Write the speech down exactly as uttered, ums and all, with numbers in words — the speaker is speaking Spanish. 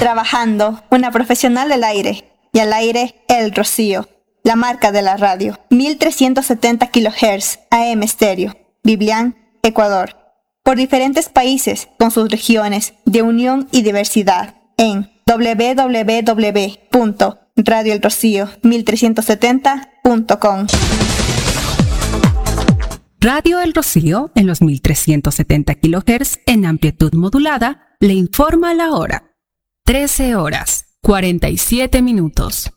Trabajando, una profesional del aire. Y al aire, El Rocío, la marca de la radio. mil trescientos setenta kilohertz A M estéreo. Biblián, Ecuador. Por diferentes países, con sus regiones de unión y diversidad. En doble u doble u doble u punto radio el rocío mil trescientos setenta punto com. Radio El Rocío, en los mil trescientos setenta kilohertz en amplitud modulada, le informa la hora. trece horas, cuarenta y siete minutos.